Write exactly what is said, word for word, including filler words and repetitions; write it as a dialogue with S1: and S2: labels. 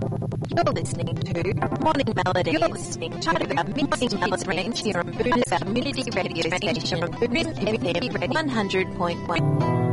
S1: You're listening to Morning Melodies. You're listening to our mixing melodies here on Buddha's Community Radio Station, Buddha's F M one hundred point one.